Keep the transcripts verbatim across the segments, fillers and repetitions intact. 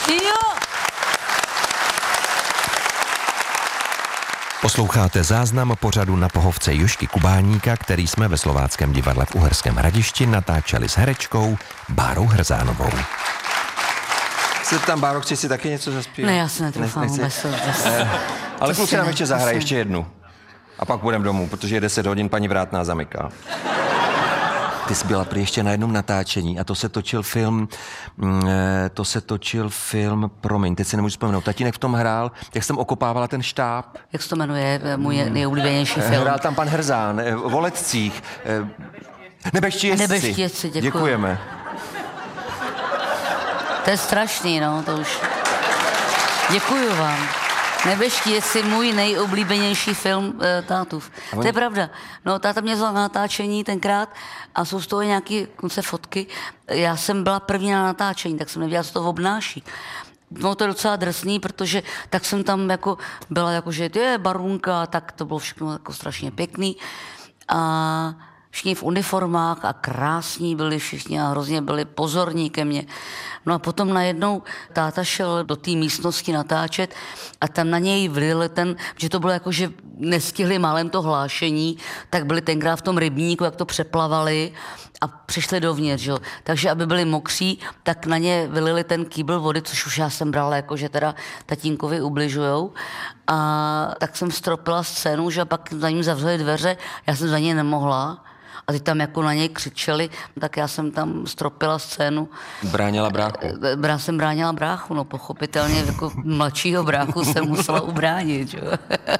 Jo! Posloucháte záznam pořadu Na pohovce Jožky Kubáníka, který jsme ve Slováckém divadle v Uherském Hradišti natáčeli s herečkou Bárou Hrzánovou. Se tam, Báro, chci si taky něco zaspívat? Ne, já se netroufám vůbec. Ale kluci nám ještě zahrají ještě jednu. A pak půjdeme domů, protože je deset hodin, paní Vrátná zamyká. Ty jsi byla prý ještě na jednom natáčení a to se točil film, to se točil film, promiň, teď si nemůžu vzpomenout, tatínek v tom hrál, jak jsem okopávala ten štáb. Jak se to jmenuje, můj nejoblíbenější film? Hrál tam pan Hrzán, o letcích. Nebeští jezdci. Nebeští jezdci, děkuji. Děkujeme. To je strašný, no, to už. Děkuju vám. Nebeští jezdci, můj nejoblíbenější film e, tátův. To je pravda. No, táta mě vzal na natáčení tenkrát a jsou z toho nějaké konce fotky. Já jsem byla první na natáčení, tak jsem nevěděla, co to obnáší. No to je docela drsný, protože tak jsem tam jako byla jako, že je barunka, tak to bylo všechno jako strašně pěkný. A všichni v uniformách a krásní byli všichni a hrozně byli pozorní ke mně. No a potom najednou táta šel do té místnosti natáčet a tam na něj vlil ten, že to bylo jako, že nestihli málem to hlášení, tak byli tenkrát v tom rybníku, jak to přeplavali a přišli dovnitř, jo. Takže aby byli mokří, tak na ně vylili ten kýbl vody, což už já jsem brala jako, že teda tatínkovi ubližujou. A tak jsem stropila scénu, že a pak za ním zavřeli dveře, já jsem za něj nemohla. A ty tam jako na něj křičeli, tak já jsem tam stropila scénu. Bránila bráchu? Brá jsem bránila bráchu, no pochopitelně jako mladšího bráchu jsem musela ubránit, jo.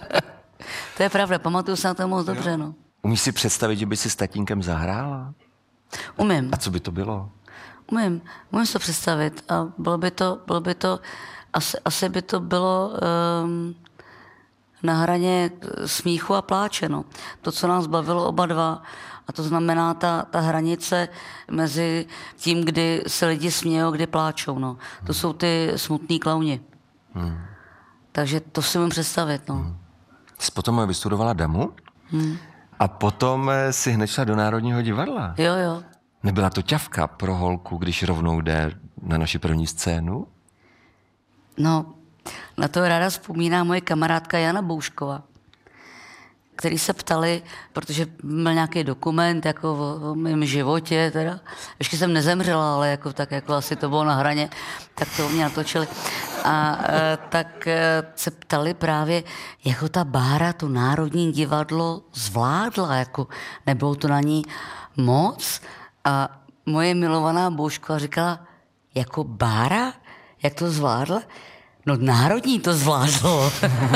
To je pravda, pamatuju se na to moc dobře, no. Umíš si představit, že by si s tatínkem zahrála? Umím. A co by to bylo? Umím, umím si to představit a bylo by to, bylo by to, asi, asi by to bylo um, na hraně smíchu a pláče, no. To, co nás bavilo oba dva, a to znamená ta, ta hranice mezi tím, kdy se lidi smějou, kdy pláčou, no. To jsou ty smutný klauni. Hmm. Takže to si můžu představit, no. Hmm. Jsi potom vystudovala damu? Hmm. A potom si hned šla do Národního divadla? Jo, jo. Nebyla to ťavka pro holku, když rovnou jde na naši první scénu? No, na to ráda vzpomíná moje kamarádka Jana Boušková, který se ptali, protože byl nějaký dokument jako o, o mém životě, teda. Ještě jsem nezemřela, ale jako, tak jako asi to bylo na hraně, tak to mě natočili. A e, tak e, se ptali právě, jako ta Bára to Národní divadlo zvládla, jako nebylo to na ní moc. A moje milovaná Boušková říkala, jako Bára, jak to zvládla? No Národní to zvládlo.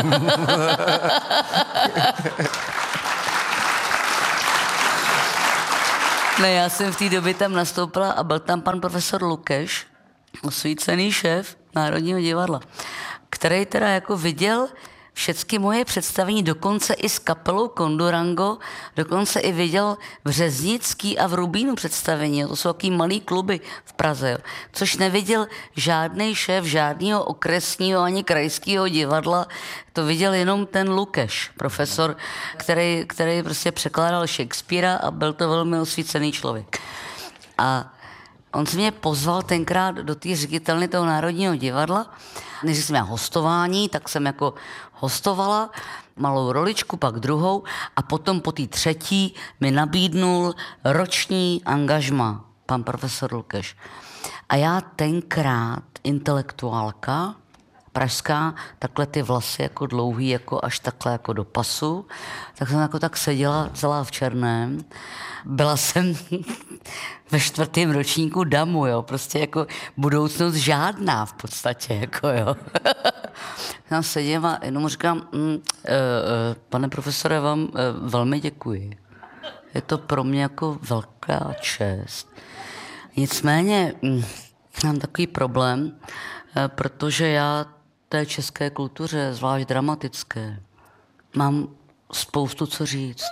Ne, já jsem v té době tam nastoupila a byl tam pan profesor Lukeš, osvícený šéf Národního divadla, který teda jako viděl všechny moje představení, dokonce i s kapelou Kondurango, dokonce i viděl v Řeznický a v Rubínu představení. To jsou takový malý kluby v Praze. Jo. Což neviděl žádný šéf žádného okresního ani krajského divadla. To viděl jenom ten Lukeš, profesor, který, který prostě překládal Shakespearea a byl to velmi osvícený člověk. A on se mě pozval tenkrát do té ředitelny toho Národního divadla. Než jsem měla hostování, tak jsem jako hostovala malou roličku, pak druhou a potom po té třetí mi nabídnul roční angažma pan profesor Lukeš. A já tenkrát intelektuálka, pražská, takhle ty vlasy jako dlouhý, jako až takhle jako do pasu, tak jsem jako tak seděla celá v černém. Byla jsem ve čtvrtém ročníku damu, jo, prostě jako budoucnost žádná v podstatě, jako jo. Tam sedím a jenom říkám, mm, e, e, pane profesore, vám e, velmi děkuji. Je to pro mě jako velká čest. Nicméně mm, mám takový problém, e, protože já té české kultuře, zvlášť dramatické, mám spoustu co říct.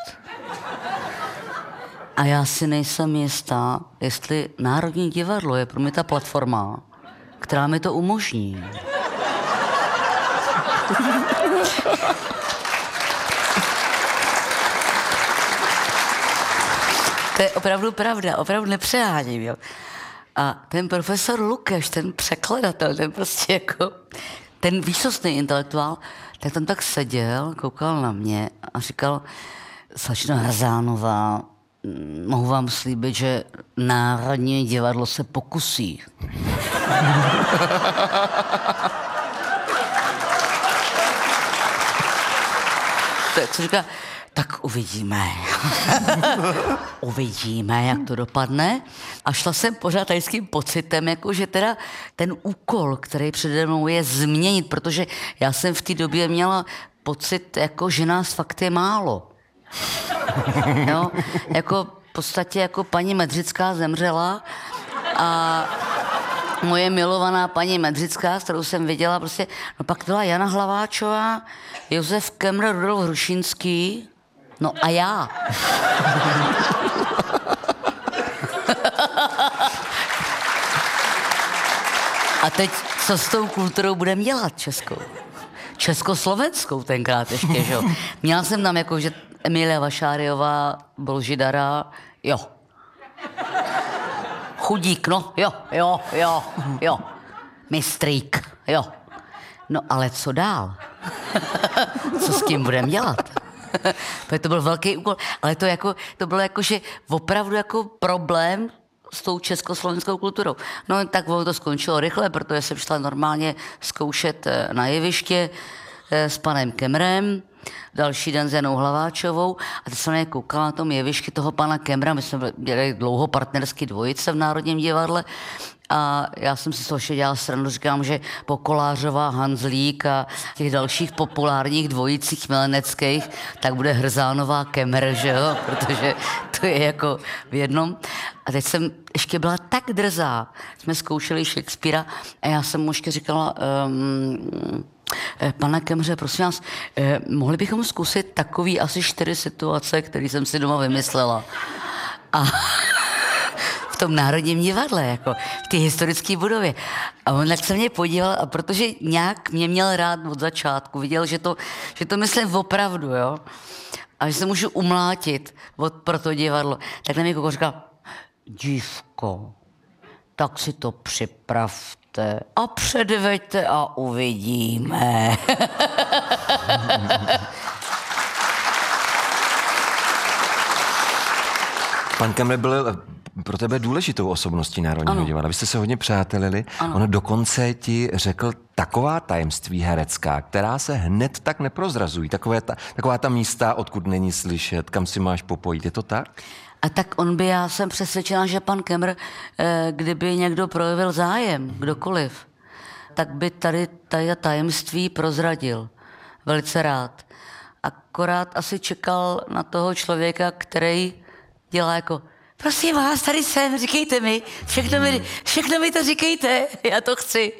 A já si nejsem jistá, jestli Národní divadlo je pro mě ta platforma, která mi to umožní. To je opravdu pravda, opravdu nepřeháním, jo. A ten profesor Lukeš, ten překladatel, ten prostě jako, ten výsostný intelektuál, tak tam tak seděl, koukal na mě a říkal, slečno Hrzánová, mohu vám slíbit, že Národní divadlo se pokusí. Tak se říká, tak uvidíme. Uvidíme, jak to dopadne. A šla jsem pořád tady s tím pocitem, jako že teda ten úkol, který přede mnou je změnit, protože já jsem v té době měla pocit, jako že nás fakt je málo. Jo? Jako v podstatě jako paní Medřická zemřela a moje milovaná paní Medřická, s kterou jsem viděla, prostě, no pak byla Jana Hlaváčová, Josef Kemr, Rudolf Hrušínský, no a já. A teď co s tou kulturou budeme dělat českou? Československou tenkrát ještě, že jo. Měla jsem tam jako, že Emilia Vašáriová, Bolžidara, jo. Chudík, no, jo, jo, jo, jo. Mistrík, jo. No ale co dál? Co s tím budeme dělat? To byl velký úkol, ale to, jako, to bylo jako, že opravdu jako problém s tou československou kulturou. No tak to skončilo rychle, protože jsem šla normálně zkoušet na jeviště s panem Kemrem, další den s Janou Hlaváčovou a teď jsem koukala na tom jevišti toho pana Kemra, my jsme dělali dlouho partnerský dvojice v Národním divadle a já jsem si z toho ještě dělala srandu, říkám, že po Kolářová, Hanzlík a těch dalších populárních dvojicích mileneckých, tak bude Hrzánová Kemr, že jo, protože to je jako v jednom. A teď jsem ještě byla tak drzá, jsme zkoušeli Shakespearea a já jsem mu ještě říkala, um, pane Kemře, prosím vás, eh, mohli bychom zkusit takový asi čtyři situace, které jsem si doma vymyslela. A v tom Národním divadle, jako v té historické budově. A on tak se mě podíval, a protože nějak mě měl rád od začátku, viděl, že to, že to myslím opravdu, jo, a že se můžu umlátit od, pro to divadlo, tak na mě koko říkal, dívko, tak si to připravte a předveďte a uvidíme. Pan Kemr byl pro tebe důležitou osobností Národního ano. divadla. Vy jste se hodně přátelili. Ano. On dokonce ti řekl taková tajemství herecká, která se hned tak neprozrazují. Takové ta, taková ta místa, odkud není slyšet, kam si máš popojít. Je to tak? A tak on by, já jsem přesvědčená, že pan Kemr, kdyby někdo projevil zájem, kdokoliv, tak by tady, tady tajemství prozradil. Velice rád. Akorát asi čekal na toho člověka, který dělá jako, prosím vás, tady jsem, říkejte mi, všechno mi, všechno mi to říkejte, já to chci.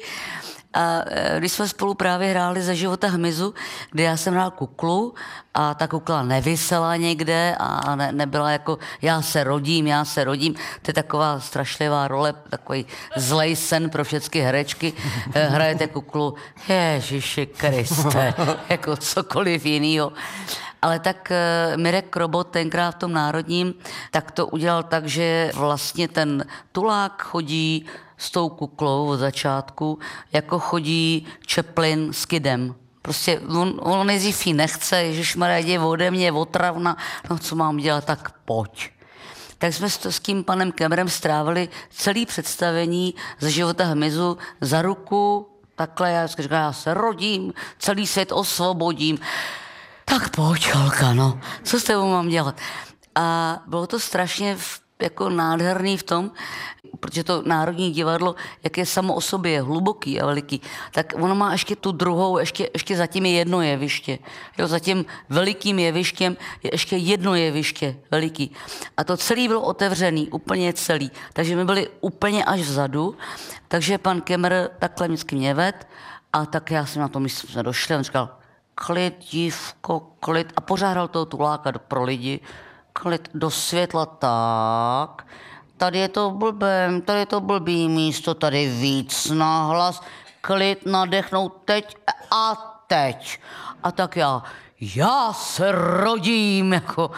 A když jsme spolu právě hráli Za života hmyzu, kde já jsem hrál kuklu a ta kukla nevysela někde a ne, nebyla jako já se rodím, já se rodím. To je taková strašlivá role, takový zlej sen pro všechny herečky. Hrajete kuklu, Ježiši Kriste, jako cokoliv jinýho. Ale tak Mirek Robot tenkrát v tom Národním, tak to udělal tak, že vlastně ten tulák chodí s tou kuklou od začátku, jako chodí Chaplin s Kidem. Prostě on, on nejdřív jí nechce, ježišmarja, jde ode mě, otravna, no co mám dělat, tak pojď. Tak jsme s tím panem Kemrem strávili celé představení Ze života hmyzu za ruku, takhle, já říkám, já se rodím, celý svět osvobodím. Tak pojď, holka, no, co s tebou mám dělat? A bylo to strašně jako nádherný v tom, protože to Národní divadlo, jak je samo o sobě, je hluboký a veliký, tak ono má ještě tu druhou, ještě, ještě zatím je jedno jeviště. Jo, za tím velikým jevištěm je ještě jedno jeviště veliký. A to celý bylo otevřený, úplně celý. Takže my byli úplně až vzadu, takže pan Kemr takhle vždycky mě ved a tak já jsem na to místo jsme došli a on říkal, klid, dívko, klid. A pořád hrál toho tuláka pro lidi. Klid do světla, tak. Tady je to blbé, tady je to blbý místo, tady víc nahlas. Klid, nadechnout teď a teď. A tak já, já se rodím, jako,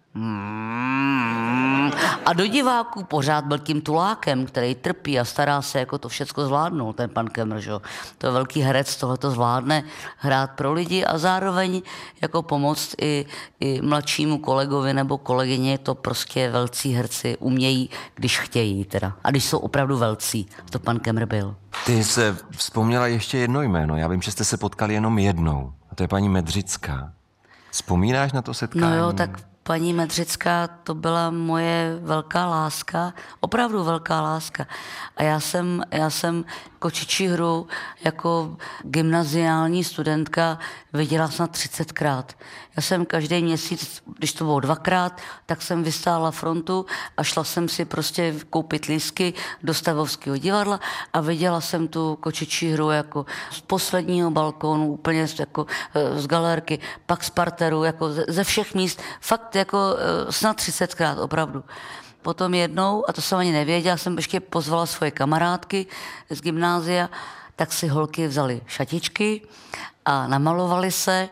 Hmm. A do diváků pořád byl tím tulákem, který trpí a stará se, jako to všecko zvládnout, ten pan Kemr, že? To je velký herec, tohle to zvládne hrát pro lidi a zároveň jako pomoct i, i mladšímu kolegovi nebo kolegyně, to prostě velcí herci umějí, když chtějí teda. A když jsou opravdu velcí, to pan Kemr byl. Ty se vzpomněla ještě jedno jméno, já vím, že jste se potkali jenom jednou, a to je paní Medřická. Vzpomínáš na to setkání? No jo, tak paní Medřická, to byla moje velká láska, opravdu velká láska. A já jsem, já jsem kočičí hru jako gymnaziální studentka viděla snad třicetkrát. Já jsem každý měsíc, když to bylo dvakrát, tak jsem vystála frontu a šla jsem si prostě koupit lístky do Stavovského divadla a viděla jsem tu kočičí hru jako z posledního balkónu, úplně jako z galerky, pak z parteru, jako ze všech míst. Fakt jako snad třicetkrát, opravdu. Potom jednou, a to jsem ani nevěděla, jsem ještě pozvala svoje kamarádky z gymnázia, tak si holky vzali šatičky a namalovali se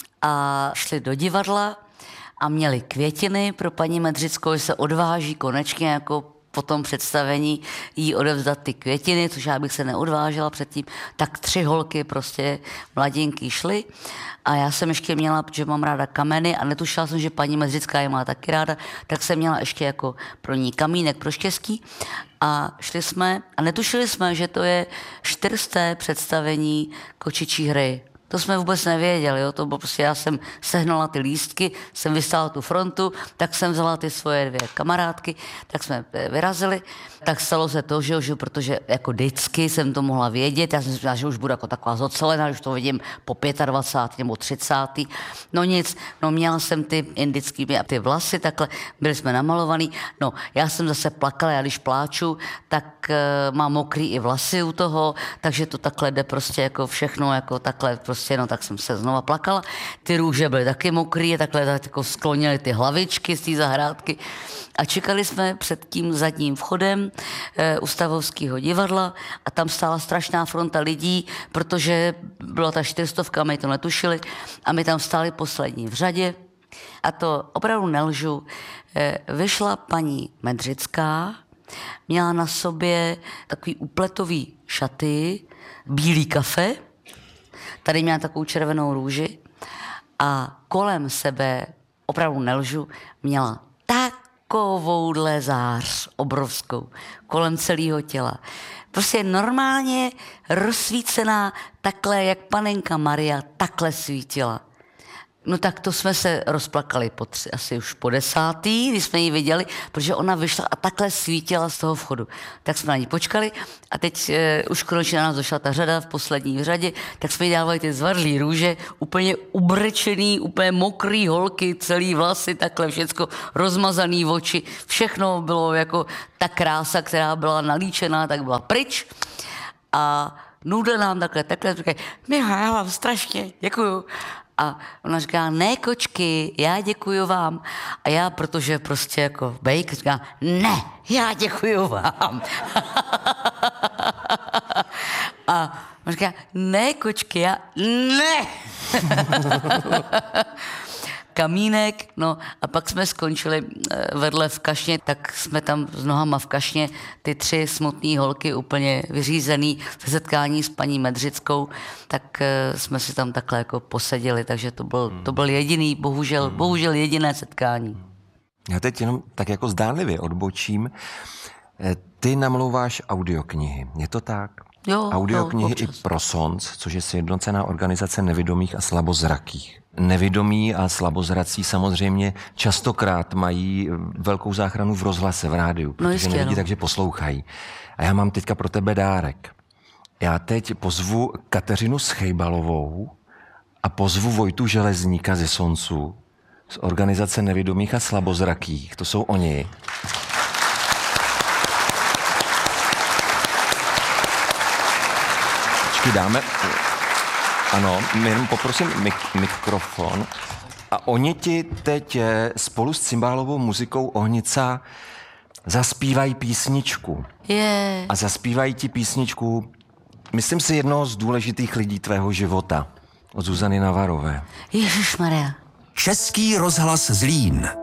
a šli do divadla a měli květiny pro paní Medřickou, že se odváží konečně jako po tom představení jí odevzdat ty květiny, což já bych se neodvážela předtím, tak tři holky prostě mladinky šly a já jsem ještě měla, protože mám ráda kameny a netušila jsem, že paní Medřická je má taky ráda, tak jsem měla ještě jako pro ní kamínek pro štěstí a šli jsme a netušili jsme, že to je čtyřsté představení kočičí hry. To jsme vůbec nevěděli, jo? To bylo prostě, já jsem sehnala ty lístky, jsem vystála tu frontu, tak jsem vzala ty svoje dvě kamarádky, tak jsme vyrazili, tak stalo se to, že, že protože jako vždycky jsem to mohla vědět, já jsem si myslela, že už budu jako taková zocelená, už to vidím po dvacátém pátém nebo třicátém No nic, no měla jsem ty indický ty vlasy, takhle, byli jsme namalovaný, no já jsem zase plakala, já když pláču, tak uh, mám mokrý i vlasy u toho, takže to takhle jde prostě jako všechno, jako takhle prostě, no tak jsem se znova plakala. Ty růže byly taky mokrý, takhle tak jako sklonily ty hlavičky z té zahrádky. A čekali jsme před tím zadním vchodem e, u Stavovského divadla a tam stála strašná fronta lidí, protože byla ta čtyřstovka, my to netušili a my tam stáli poslední v řadě. A to opravdu nelžu. E, vyšla paní Medřická, měla na sobě takový úpletový šaty, bílý kafe, tady měla takovou červenou růži a kolem sebe, opravdu nelžu, měla takovouhle zář obrovskou kolem celého těla. Prostě normálně rozsvícená takhle, jak panenka Maria, takhle svítila. No tak to jsme se rozplakali po tři, asi už po desátý, když jsme ji viděli, protože ona vyšla a takhle svítila z toho vchodu. Tak jsme na ní počkali a teď e, už konečně na nás došla ta řada v poslední řadě, tak jsme jí dávali ty zvadlý růže, úplně ubrečený, úplně mokrý holky, celý vlasy, takhle všecko, rozmazaný oči, všechno bylo jako ta krása, která byla nalíčená, tak byla pryč a nudle nám takhle, takhle, takhle, Miha, já vám strašně děkuju. A ona říká, ne kočky, já děkuju vám. A já, protože prostě jako bejk, říká, ne, já děkuju vám. A ona říká, ne kočky, já, ne. Kamínek, no a pak jsme skončili vedle v kašně, tak jsme tam s nohama v kašně, ty tři smutné holky úplně vyřízený ze setkání s paní Medřickou, tak jsme si tam takhle jako poseděli, takže to byl, to byl jediný, bohužel, bohužel jediné setkání. Já teď jenom tak jako zdánlivě odbočím. Ty namlouváš audioknihy, je to tak? Jo, audioknihy jo, i Prosonc, což je sjednocená organizace nevidomých a slabozrakých. Nevidomí a slabozrací samozřejmě častokrát mají velkou záchranu v rozhlase, v rádiu, protože no jistě, nevidí, no. Takže poslouchají. A já mám teďka pro tebe dárek. Já teď pozvu Kateřinu Schejbalovou a pozvu Vojtu Železníka ze Soncu z organizace nevidomých a slabozrakých. To jsou oni. Počkej, dáme... Ano, jenom poprosím mik- mikrofon. A oni ti teď spolu s cymbálovou muzikou Ohnica zaspívají písničku. Yeah. A zaspívají ti písničku, myslím si, jednoho z důležitých lidí tvého života. Od Zuzany Navarové. Ježišmarja. Český rozhlas Zlín.